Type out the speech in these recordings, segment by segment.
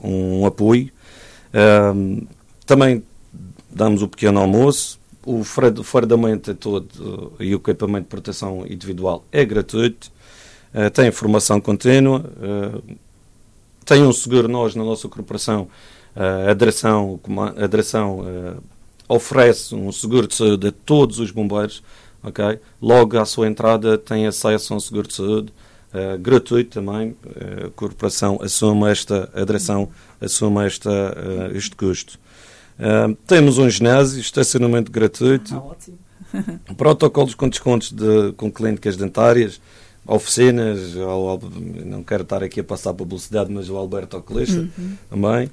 um apoio. Também damos o pequeno almoço, o fardamento todo e o equipamento de proteção individual é gratuito, tem formação contínua, tem um seguro. Nós, na nossa corporação, a direção oferece um seguro de saúde a todos os bombeiros, okay? Logo à sua entrada tem acesso a um seguro de saúde gratuito também. A corporação assume a direção assume este custo. Temos um ginásio, estacionamento gratuito, ótimo. Protocolos com descontos com clínicas dentárias, oficinas, não quero estar aqui a passar publicidade, mas o Alberto Oculista também.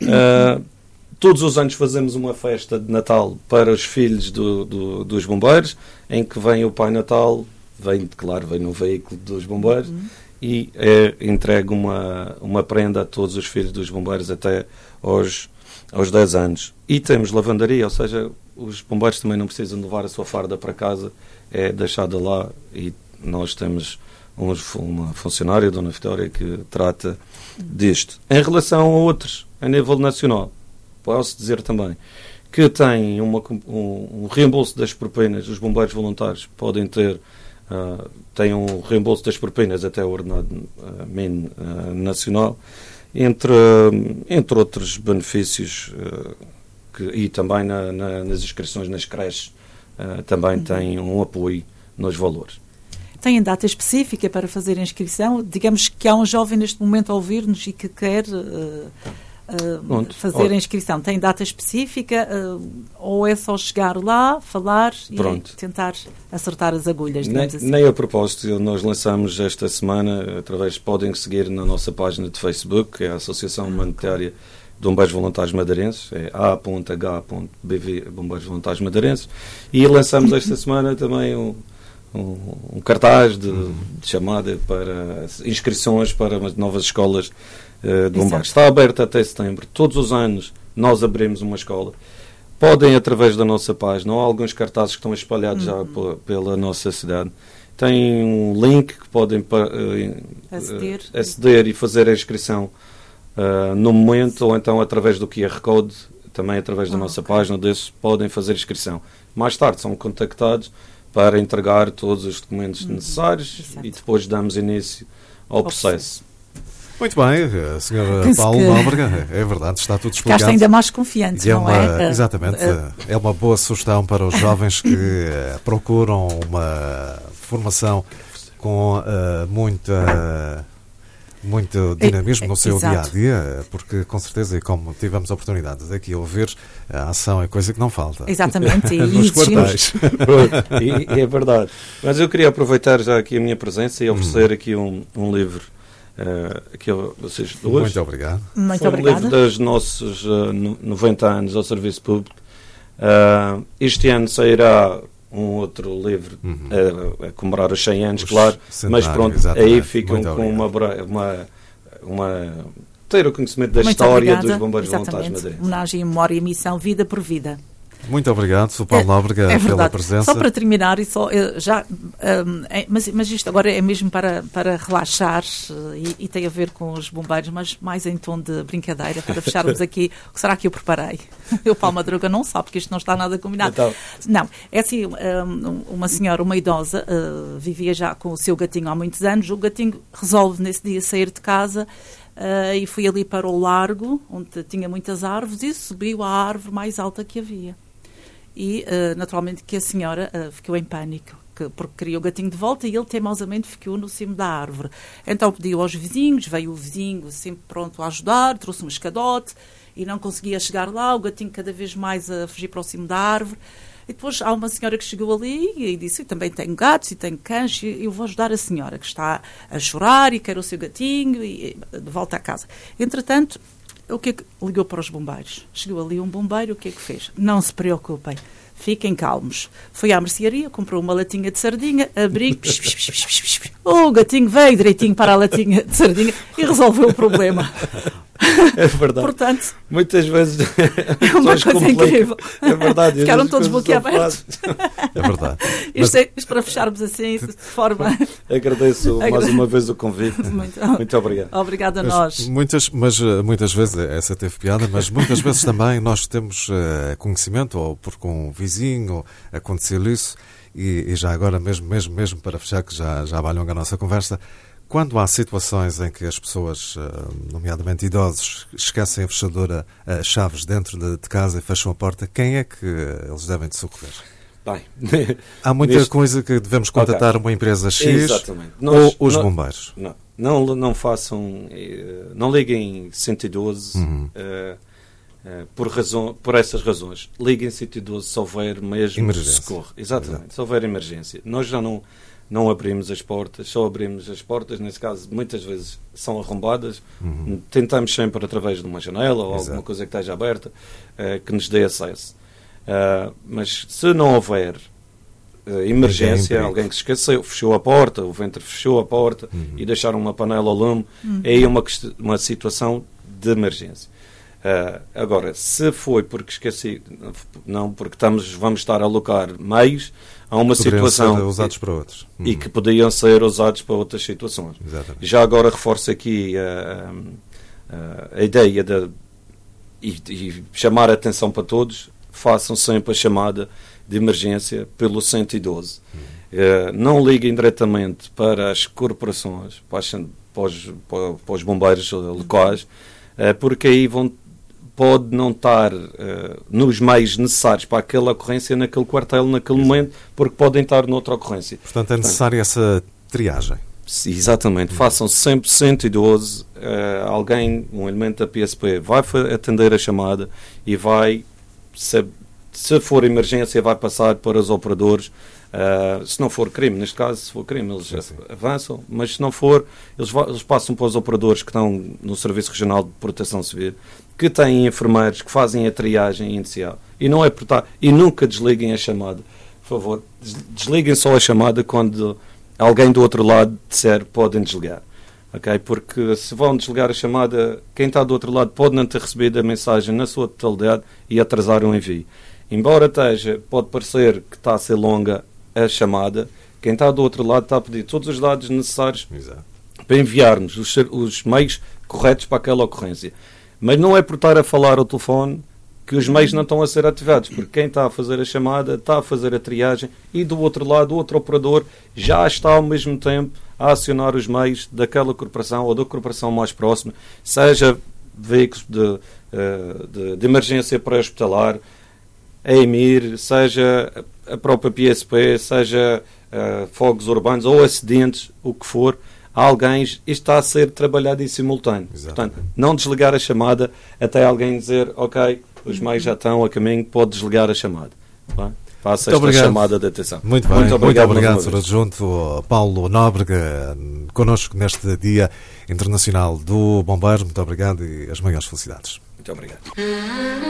Todos os anos fazemos uma festa de Natal para os filhos dos bombeiros, em que vem o Pai Natal, vem no veículo dos bombeiros e entrega uma prenda a todos os filhos dos bombeiros até aos 10 anos. E temos lavandaria, ou seja, os bombeiros também não precisam levar a sua farda para casa, é deixada lá, e nós temos uma funcionária, a Dona Vitória, que trata disto. Em relação a outros, a nível nacional, posso dizer também que tem um reembolso das propinas. Os bombeiros voluntários podem ter têm um reembolso das propinas até o ordenado mínimo nacional, entre outros benefícios, e também nas inscrições nas creches também tem um apoio nos valores. Tem data específica para fazer a inscrição? Digamos que há um jovem neste momento a ouvir-nos e que quer fazer a inscrição. Tem data específica ou é só chegar lá, falar e tentar acertar as agulhas? Nem a propósito, nós lançamos esta semana, podem seguir na nossa página de Facebook, que é a Associação Humanitária de Bombeiros Voluntários Madeirenses, é a.h.bv Bombeiros Voluntários Madeirenses, e lançamos esta semana também um cartaz de chamada para inscrições para as novas escolas de bombeiros. Está aberto até setembro. Todos os anos nós abrimos uma escola. Podem, através da nossa página, ou alguns cartazes que estão espalhados já pela nossa cidade, tem um link que podem aceder e fazer a inscrição no momento, ou então através do QR Code, também através da nossa página, podem fazer inscrição. Mais tarde são contactados para entregar todos os documentos necessários e depois damos início ao processo. Muito bem, Sr. Paulo Nóbrega, é verdade, está tudo explicado. Ficaste ainda mais confiante, não é? Exatamente, é uma boa sugestão para os jovens que procuram uma formação com muito dinamismo no seu dia-a-dia, porque com certeza, e como tivemos a oportunidade de aqui ouvir, a ação é coisa que não falta. Exatamente, e nos quartéis. E é verdade. Mas eu queria aproveitar já aqui a minha presença e oferecer aqui um livro aqui a vocês dois. Muito obrigado. Muito obrigado. Um livro dos nossos 90 anos ao serviço público. Este ano sairá um outro livro a comemorar os 100 anos, claro, mas pronto, aí ficam com ter o conhecimento da história dos bombeiros voluntários madeirenses. Homenagem, memória e missão, vida por vida. Muito obrigado, Sr. Paulo Nóbrega, pela presença. Só para terminar, mas isto agora é mesmo para relaxar e tem a ver com os bombeiros, mas mais em tom de brincadeira, para fecharmos aqui. O que será que eu preparei? O Paulo Madruga não sabe, porque isto não está nada combinado. Então. Não, é assim, uma senhora, uma idosa, vivia já com o seu gatinho há muitos anos. O gatinho resolve nesse dia sair de casa e foi ali para o largo, onde tinha muitas árvores, e subiu à árvore mais alta que havia. E, naturalmente, que a senhora ficou em pânico, porque queria o gatinho de volta, e ele teimosamente ficou no cimo da árvore. Então pediu aos vizinhos, veio o vizinho sempre pronto a ajudar, trouxe um escadote e não conseguia chegar lá, o gatinho cada vez mais a fugir para o cimo da árvore. E depois há uma senhora que chegou ali e disse: eu também tenho gatos e tenho cães, e eu vou ajudar a senhora que está a chorar e quer o seu gatinho e de volta à casa. Entretanto, o que é que ligou para os bombeiros? Chegou ali um bombeiro, o que é que fez? Não se preocupem, fiquem calmos. Foi à mercearia, comprou uma latinha de sardinha, abriu, o gatinho veio direitinho para a latinha de sardinha e resolveu o problema. É verdade. Portanto, muitas vezes é uma coisa incrível. É verdade. Ficaram todos boquiabertos. É verdade. Isto para fecharmos assim, de forma... Agradeço mais uma vez o convite. Muito obrigado. Obrigado a nós. Muitas vezes, essa teve piada, mas muitas vezes também nós temos conhecimento, ou porque um vizinho aconteceu isso, e já agora, mesmo para fechar, que já vai longa a nossa conversa, quando há situações em que as pessoas, nomeadamente idosos, esquecem a fechadura, as chaves dentro de casa e fecham a porta, quem é que eles devem de socorrer? Bem, há muita coisa que devemos contatar uma empresa X. Exatamente. Ou os bombeiros. Não façam, não liguem 112 por essas razões. Liguem 112 se houver mesmo socorro. Exatamente, exato. Se houver emergência. Nós já não abrimos as portas, só abrimos as portas, nesse caso muitas vezes são arrombadas, tentamos sempre através de uma janela ou alguma coisa que esteja aberta que nos dê acesso. Mas se não houver emergência, alguém que se esqueceu, fechou a porta, o ventre fechou a porta e deixaram uma panela ao lume, é aí uma situação de emergência. Agora, se foi porque esqueci, não porque vamos estar a alocar meios a uma situação ser usados para outros. E que podiam ser usados para outras situações. Exatamente. Já agora reforço aqui a ideia e chamar a atenção para todos, façam sempre a chamada de emergência pelo 112. Não liguem diretamente para as corporações, para os bombeiros locais, porque aí pode não estar nos meios necessários para aquela ocorrência naquele quartel, naquele momento, porque podem estar noutra ocorrência. Portanto, é necessária essa triagem. Exatamente. Façam sempre 112. Alguém, um elemento da PSP, vai atender a chamada e vai, se for emergência, vai passar para os operadores. Se não for crime, neste caso, se for crime, eles avançam, mas se não for, eles passam para os operadores que estão no Serviço Regional de Proteção Civil, que têm enfermeiros que fazem a triagem inicial. E não é e nunca desliguem a chamada. Por favor, desliguem só a chamada quando alguém do outro lado disser podem desligar. Okay? Porque se vão desligar a chamada, quem está do outro lado pode não ter recebido a mensagem na sua totalidade e atrasar o envio. Embora pode parecer que está a ser longa a chamada, quem está do outro lado está a pedir todos os dados necessários para enviarmos os meios corretos para aquela ocorrência. Mas não é por estar a falar ao telefone que os meios não estão a ser ativados, porque quem está a fazer a chamada está a fazer a triagem e do outro lado, o outro operador já está ao mesmo tempo a acionar os meios daquela corporação ou da corporação mais próxima, seja veículos de emergência pré-hospitalar, a EMIR, seja a própria PSP, seja fogos urbanos ou acidentes, o que for, alguém está a ser trabalhado em simultâneo. Exatamente. Portanto, não desligar a chamada até alguém dizer, ok, os meios já estão a caminho, pode desligar a chamada. Bem? Faça esta chamada de atenção. Muito bem, muito obrigado, Sr. Adjunto Paulo Nóbrega, connosco neste Dia Internacional do Bombeiro. Muito obrigado e as maiores felicidades. Muito obrigado.